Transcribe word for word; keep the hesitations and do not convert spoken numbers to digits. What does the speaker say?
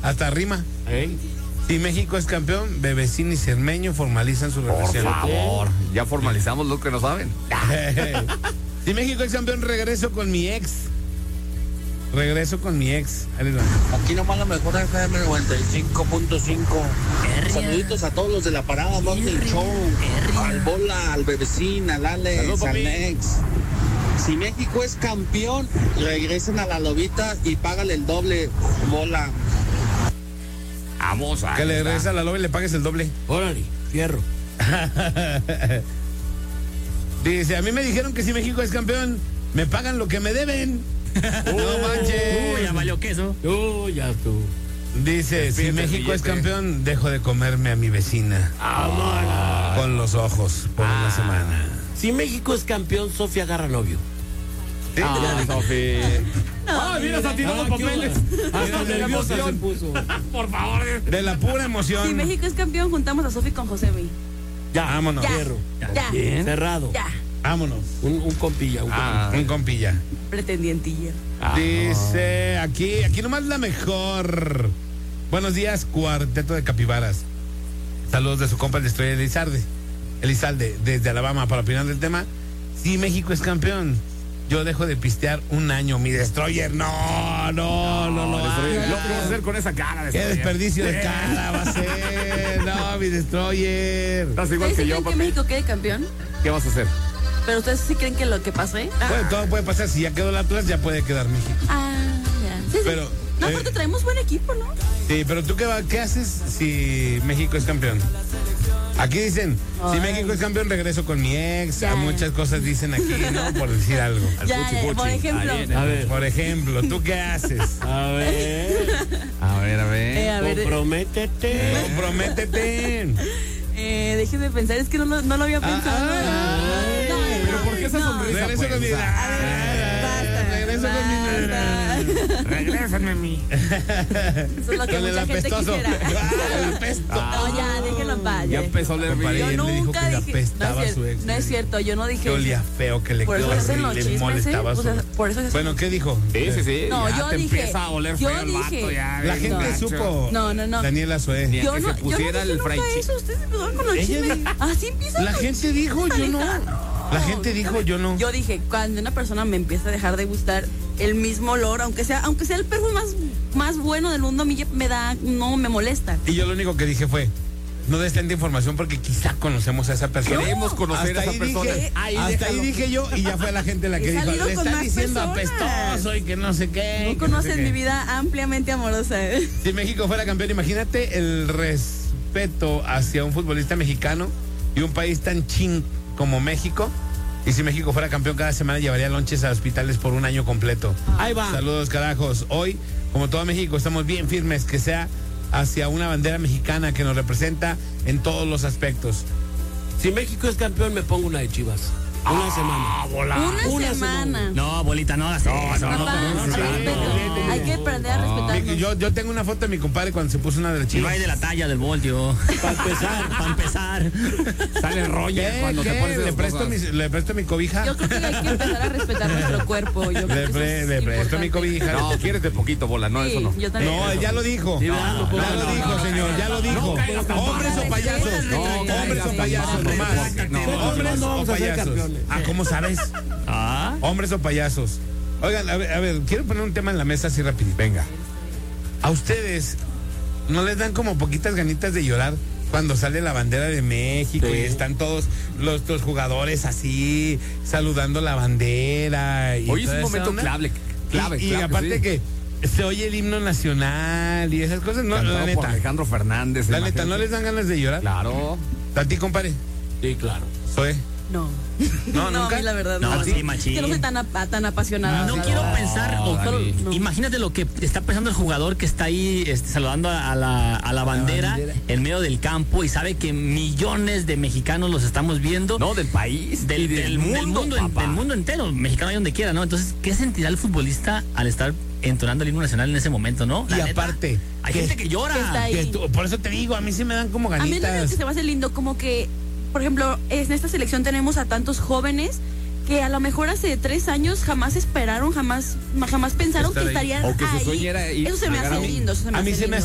Hasta rima. ¿Eh? Si México es campeón, Bebecín y Cermeño formalizan su Por relación. favor, ya formalizamos lo que no saben. Si México es campeón, regreso con mi ex. Regreso con mi ex. Ahí les va. Aquí nomás la mejor F M noventa y cinco punto cinco. Saluditos a todos los de la parada Morning Show. Al Bola, al Bebecín, al Alex, Salud, al papi. Nex. Si México es campeón, regresen a la lobita y págale el doble, Bola. Vamos a. Que le regreses a la loba y le pagues el doble. Órale, fierro. Dice, a mí me dijeron que si México es campeón, me pagan lo que me deben. No manches. Uy, ya valió queso. Uy, ya tú. Dice, si Despídete el México es billete. campeón, dejo de comerme a mi vecina. Con los ojos por una semana. Si México es campeón, Sofía agarra novio. Ah, Sofi. Ay, mira, se tiró los papeles. Hasta nerviosa se puso. Por favor. De la pura emoción. Si México es campeón, juntamos a Sofi con Josemi. Ya, Vámonos. Ya, fierro. ya, Bien. Cerrado. ya. Vámonos. Un, un compilla, un Ah. Un compilla. Pretendientilla. Dice, aquí, aquí nomás la mejor. Buenos días, cuarteto de capibaras. Saludos de su compa el Destroyer Elizalde. Elizalde, desde Alabama, para opinar del tema. Si México es campeón, yo dejo de pistear un año. Mi Destroyer, no, no, no, no. Destroyer, lo que vamos a hacer con esa cara de Qué Destroyer? desperdicio de cara va a ser. No, mi Destroyer. Estás igual ¿Ustedes que sí yo, creen que papi. México quede campeón? ¿Qué vas a hacer? Pero ustedes sí creen que lo que pase. Bueno, todo puede pasar. Si ya quedó el Atlas, ya puede quedar México. Ah, ya. Sí, sí. Pero, no, eh, aparte traemos buen equipo, ¿no? Sí, pero tú qué, va- qué haces si México es campeón? Aquí dicen, si Ay. México es campeón, regreso con mi ex. Ya. Muchas cosas dicen aquí, ¿no? Por decir algo. Ya, puchi, ya, puchi. por ejemplo. Ahí viene. A ver, Por ejemplo, ¿tú qué haces? a ver. A ver, a ver. Eh, a ver, Comprométete. Comprométete. eh, déjenme pensar, es que no, lo- no lo había pensado. ah, Ay, no, pero ¿por qué esa no. sonrisa? Regreso pues, con mi... o sea, Ah, Basta, regreso con mi... basta. Regrésame a mí. Eso es lo que Con el mucha gente apestoso. quisiera. Ah, el apesto. No, ya, déjenlo en paz. Ya empezó a oler Compadre, bien. él Yo le dijo nunca que le dije. apestaba no, es a su cier- ex. no es cierto, yo no dije. Que olía feo, que le Por eso quedó hacen los horrible, le chismes, molestaba ¿eh? su... O sea, por eso se Bueno, ¿qué dijo? Sí, sí, sí. No, ya yo te dije- empieza a oler yo feo el vato, dije- ya. La bien gente gacho. supo. No, no, no. Daniela Zoé. Ni a Yo que no, se yo no pusiera dije el nunca fried chicken. eso. Ustedes empezaron con los Ella chismes. dijo- Así empiezan La los gente chismes, dijo, yo no. Alejandro. La gente dijo, yo no. Yo dije, cuando una persona me empieza a dejar de gustar el mismo olor, aunque sea, aunque sea el perfume más, más bueno del mundo, a mí ya me da, no me molesta. Y yo lo único que dije fue, no des tanta información porque quizá conocemos a esa persona. Queremos conocer Hasta a esa ahí persona. dije, Ahí hasta déjalo. ahí dije yo y ya fue la gente la que He dijo, salido le con están más diciendo personas. apestoso y que no sé qué. No que conocen no sé mi qué. vida ampliamente amorosa. Si México fuera campeón, imagínate el respeto hacia un futbolista mexicano y un país tan ching como México. Y si México fuera campeón, cada semana llevaría lonches a hospitales por un año completo. Ahí va. Saludos, carajos. Hoy, como todo México, estamos bien firmes que sea hacia una bandera mexicana que nos representa en todos los aspectos. Si México es campeón, me pongo una de Chivas. Una semana. Una, Una semana. semana. No, bolita, no hagas eso. No, Papá, no, no, sí, no, respeto. no. Hay que aprender a Mi- respetarnos. Yo, yo tengo una foto de mi compadre cuando se puso una de las Y no chivas. hay de la talla del voltio. Para empezar. Para empezar. Sale Roger ¿Qué? cuando ¿Qué? te pones ¿Le esas presto, cosas. mi, ¿Le presto mi cobija? Yo creo que hay que empezar a respetar nuestro cuerpo. Yo creo Le, que pre- eso le es presto mi importante. cobija. No, quiérete poquito, bola. No, Sí, eso no. yo también. No, él ya lo dijo. Sí, ¿verdad? No puedo- Ya lo no, dijo, no, señor, ya lo dijo. Hombres o payasos. No, Hombres o no, payasos, no, nomás. no, Hombres no o vamos a ser payasos. campeones. Ah, ¿cómo sabes? Ah. Hombres o payasos. Oigan, a ver, a ver, quiero poner un tema en la mesa así rapidito. Venga. ¿A ustedes no les dan como poquitas ganitas de llorar cuando sale la bandera de México Sí. y están todos los, los jugadores así saludando la bandera? Y Hoy es toda un esa momento onda? clave. Clave, Y, y claro aparte sí. que se oye el himno nacional y esas cosas, no, Cantado la por neta. Alejandro Fernández. La neta, imagínate. ¿no les dan ganas de llorar? Claro. ¿A ti, compadre? Sí, claro. Soy. No. No, No, nunca. a mí la verdad No, no. sí, machín. Que no soy tan, apa- tan apasionada. No Sí. quiero pensar, o solo- Dani. No. imagínate lo que está pensando el jugador que está ahí este, saludando a la, a la bandera bandera. en medio del campo y sabe que millones de mexicanos los estamos viendo. No, del país. Del, y del mundo, del mundo, en- papá. del mundo entero, mexicano ahí donde quiera, ¿no? Entonces, ¿qué sentirá el futbolista al estar entonando el himno nacional en ese momento, no? Y La neta, aparte, hay que- gente que llora. que está ahí. Que tú- por eso te digo, a mí sí me dan como A mí lo ganitas. que se me hace lindo, como que, por ejemplo, en esta selección tenemos a tantos jóvenes que a lo mejor hace tres años jamás esperaron, jamás, jamás pensaron Estar que ahí. estarían O que su ahí. sueño era ir- Eso se me llegar hace a mí. lindo, eso se me A mí hace se me lindo.